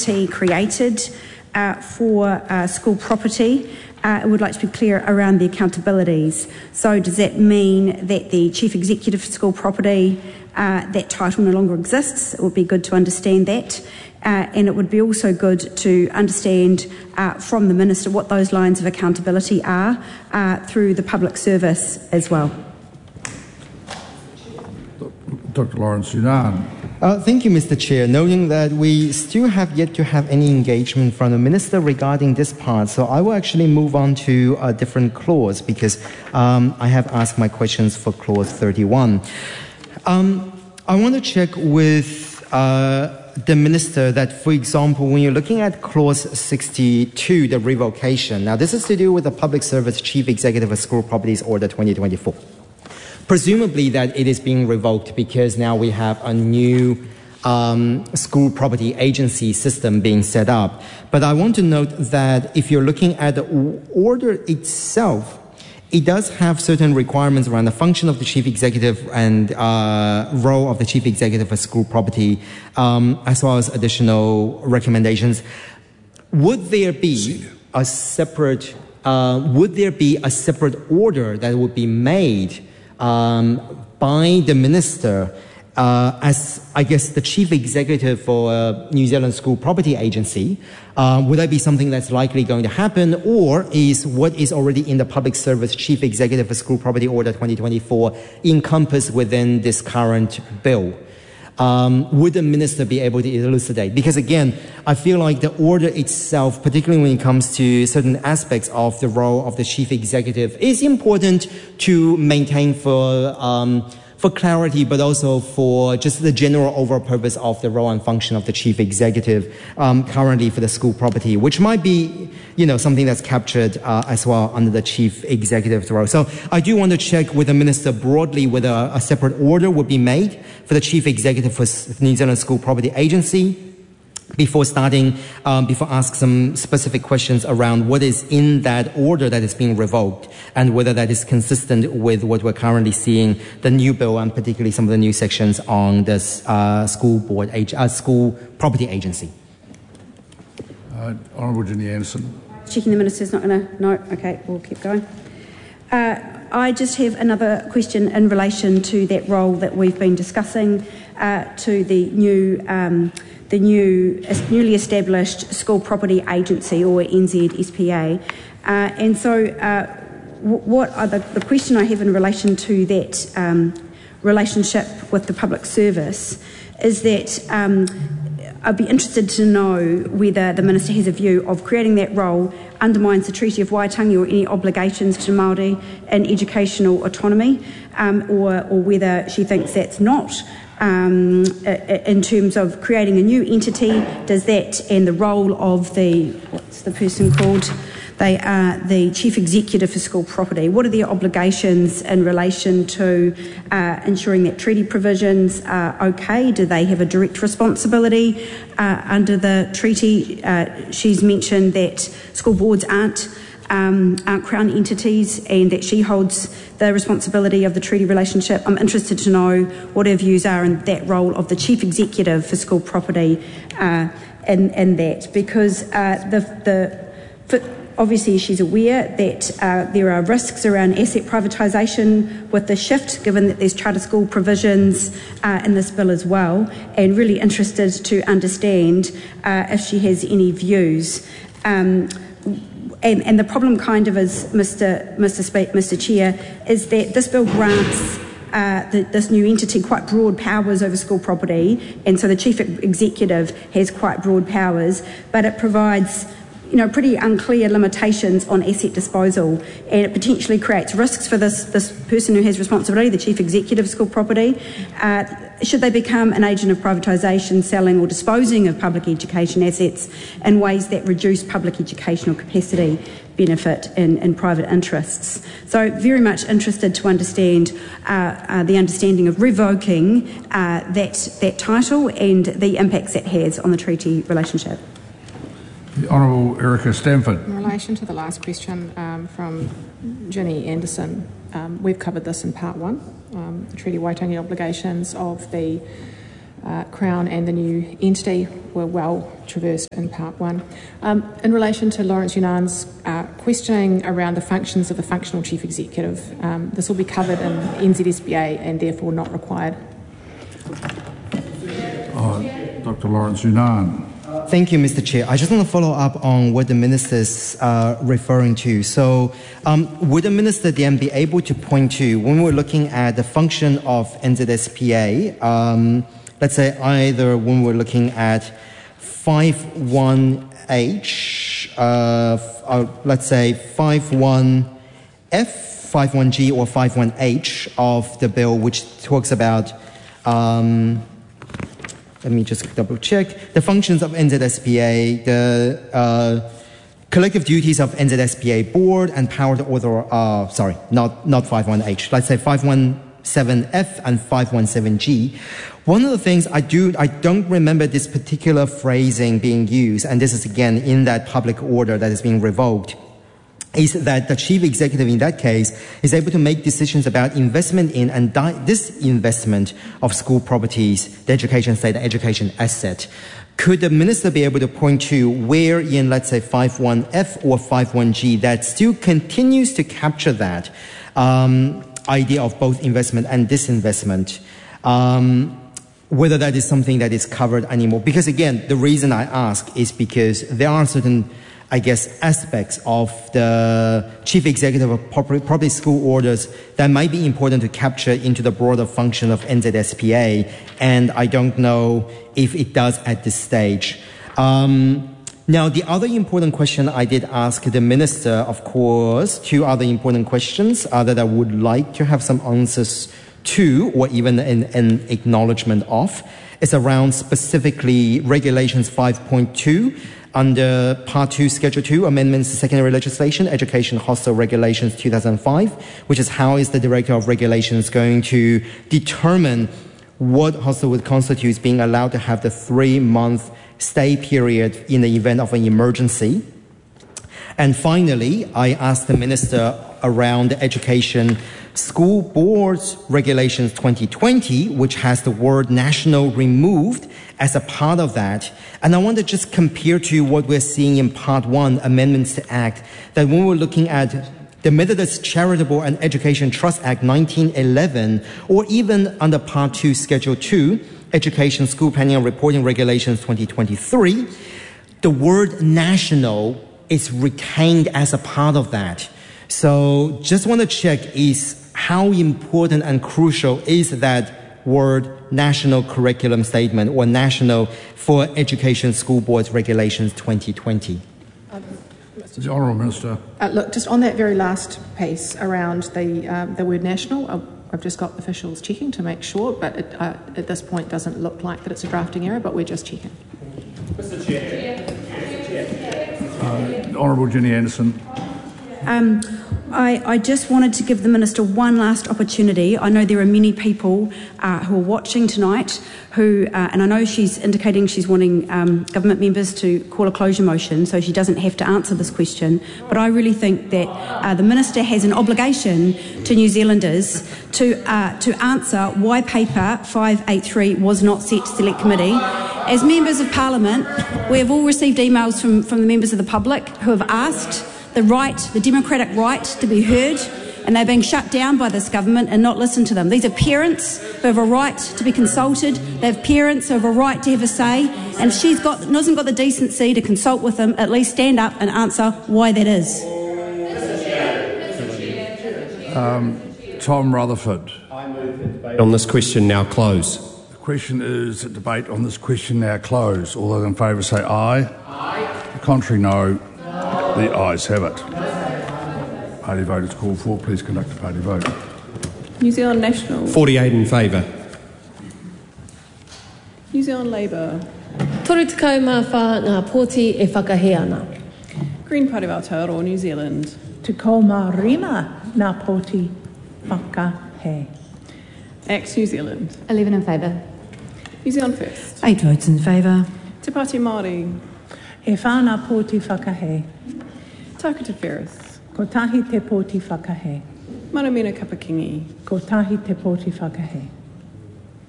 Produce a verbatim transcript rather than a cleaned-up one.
entity created uh, for uh, school property, uh, I would like to be clear around the accountabilities. So does that mean that the Chief Executive for School Property, uh, that title no longer exists? It would be good to understand that. Uh, and it would be also good to understand uh, from the Minister what those lines of accountability are uh, through the public service as well. Doctor Lawrence Yunnan. Uh, thank you, Mister Chair. Noting that we still have yet to have any engagement from the Minister regarding this part, so I will actually move on to a different clause because um, I have asked my questions for clause thirty-one. Um, I want to check with uh, the Minister that, for example, when you're looking at clause sixty-two, the revocation, now this is to do with the Public Service Chief Executive of School Properties Order twenty twenty-four. Presumably that it is being revoked because now we have a new um, school property agency system being set up. But I want to note that if you're looking at the order itself, it does have certain requirements around the function of the chief executive and uh, role of the chief executive for school property, um, as well as additional recommendations. Would there be a separate, uh, would there be a separate order that would be made Um, by the Minister uh, as, I guess, the Chief Executive for uh, New Zealand School Property Agency? Uh, would that be something that's likely going to happen, or is what is already in the Public Service Chief Executive for School Property Order twenty twenty-four encompassed within this current bill? Um, would the Minister be able to elucidate? Because again, I feel like the order itself, particularly when it comes to certain aspects of the role of the Chief Executive, is important to maintain for um, for clarity, but also for just the general overall purpose of the role and function of the Chief Executive um, currently for the school property, which might be, you know, something that's captured uh, as well under the Chief Executive's role. So I do want to check with the Minister broadly whether a separate order would be made for the Chief Executive for New Zealand School Property Agency before starting, um, before ask some specific questions around what is in that order that is being revoked and whether that is consistent with what we're currently seeing, the new bill and particularly some of the new sections on this uh, school board, uh, school property agency. Uh, Honourable Ginny Anderson. Checking the Minister's not going to... No, OK, we'll keep going. Uh, I just have another question in relation to that role that we've been discussing, uh, to the new... Um, the new, newly established School Property Agency, or N Z S P A. Uh, and so uh, w- what are the, the question I have in relation to that um, relationship with the public service is that um, I'd be interested to know whether the Minister has a view of creating that role undermines the Treaty of Waitangi or any obligations to Māori in educational autonomy, um, or, or whether she thinks that's not. Um, in terms of creating a new entity, does that and the role of the, what's the person called? They are the Chief Executive for School Property. What are their obligations in relation to uh, ensuring that treaty provisions are okay? Do they have a direct responsibility uh, under the treaty? Uh, she's mentioned that school boards aren't Um, aren't Crown entities and that she holds the responsibility of the treaty relationship. I'm interested to know what her views are in that role of the Chief Executive for School Property uh, in, in that, because uh, the, the for, obviously she's aware that uh, there are risks around asset privatisation with the shift, given that there's charter school provisions uh, in this bill as well, and really interested to understand uh, if she has any views. Um, And, and the problem kind of is, Mr Mr Spe- Mr Chair, is that this bill grants uh, the, this new entity quite broad powers over school property, and so the Chief Executive has quite broad powers, but it provides, you know, pretty unclear limitations on asset disposal, and it potentially creates risks for this, this person who has responsibility, the Chief Executive of School Property. Uh, should they become an agent of privatisation, selling or disposing of public education assets in ways that reduce public educational capacity, benefit in, in private interests? So very much interested to understand uh, uh, the understanding of revoking uh, that, that title and the impacts it has on the treaty relationship. The Honourable Erica Stanford. In relation to the last question um, from Ginny Anderson, um, we've covered this in part one, um, the Treaty Waitangi obligations of the uh, Crown and the new entity were well traversed in part one. Um, in relation to Lawrence Yunan's uh, questioning around the functions of the functional chief executive, um, this will be covered in N Z S B A and therefore not required. Uh, Doctor Lawrence Yunnan. Thank you, Mister Chair. I just want to follow up on what the Minister's uh, referring to. So, um, would the Minister then be able to point to, when we're looking at the function of N Z S P A, um, let's say either when we're looking at five one H, uh, uh, let's say five one F, five one G, or five one H of the bill, which talks about um, let me just double check. The functions of N Z S P A, the uh, collective duties of N Z S P A board, and power to author, uh, sorry, not, not five one H. Let's say five one seven F and five one seven G. One of the things I do, I don't remember this particular phrasing being used, and this is again in that public order that is being revoked, is that the chief executive in that case is able to make decisions about investment in and disinvestment of school properties, the education state, the education asset. Could the minister be able to point to where in, let's say, five one F or five one G that still continues to capture that um, idea of both investment and disinvestment? Um, whether that is something that is covered anymore? Because again, the reason I ask is because there are certain, I guess, aspects of the chief executive of property school orders that might be important to capture into the broader function of N Z S P A, and I don't know if it does at this stage. Um, now, the other important question I did ask the minister, of course, two other important questions uh, that I would like to have some answers to, or even an, an acknowledgement of, is around specifically Regulations five point two, under Part two, Schedule two, Amendments to Secondary Legislation, Education Hostel Regulations two thousand five, which is how is the Director of Regulations going to determine what hostel would constitute being allowed to have the three-month stay period in the event of an emergency. And finally, I asked the Minister around the Education School Boards Regulations twenty twenty, which has the word national removed as a part of that. And I want to just compare to what we're seeing in Part one, Amendments to Act, that when we're looking at the Methodist Charitable and Education Trust Act nineteen eleven, or even under Part two, Schedule two, Education, School Planning and Reporting Regulations twenty twenty-three, the word national is retained as a part of that. So just want to check is how important and crucial is that word national curriculum statement or national for Education School Boards Regulations twenty twenty. Um, The Honourable Minister. Uh, look, just on that very last piece around the um, the word national, I've, I've just got officials checking to make sure, but it, uh, at this point doesn't look like that it's a drafting error, but we're just checking. Mister Chair. Uh, Honourable Ginny Anderson. Um, I, I just wanted to give the Minister one last opportunity. I know there are many people uh, who are watching tonight who, uh, and I know she's indicating she's wanting um, government members to call a closure motion so she doesn't have to answer this question, but I really think that uh, the Minister has an obligation to New Zealanders to, uh, to answer why paper five eighty-three was not sent to Select Committee. As members of Parliament, we have all received emails from, from the members of the public who have asked the right, the democratic right to be heard, and they're being shut down by this government and not listened to them. These are parents who have a right to be consulted. They have parents who have a right to have a say, and if she's got, hasn't got the decency to consult with them, at least stand up and answer why that is. Um, Tom Rutherford. I move the debate on this question now close. The question is that debate on this question now close. All those in favour say aye. Aye. The contrary, no. The ayes have it. Party vote is called for. Please conduct the party vote. New Zealand National. forty-eight in favour. New Zealand Labour. Toru tekau mā whā ngā pōti e whakahea ana. Green Party of Aotearoa, New Zealand. Te ko mā rima ngā pōti whakahe. Axe New Zealand. eleven in favour. New Zealand First. Eight votes in favour. Te Pāti Māori. E whāna pōti whakahe. Tāku Te Ferris. Ko tahi te pōti whakahe. Manamina Kapakingi. Ko tahi te pōti whakahe.